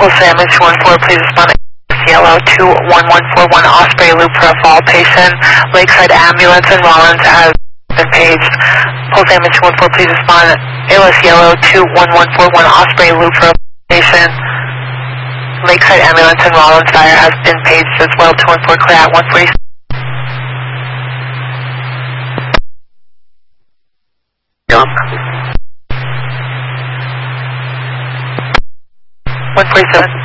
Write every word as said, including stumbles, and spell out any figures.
Pulse damage one four, please respond to Yellow two one one four one Osprey Loop for a fall patient. Lakeside Ambulance in Rollins has been paged. Pulse damage one four, please respond to A L S Yellow two one one four one Osprey Loop for a patient. Lakeside Ambulance in Rollins Fire has been paged as well. two one four clear at one forty. one forty-seven.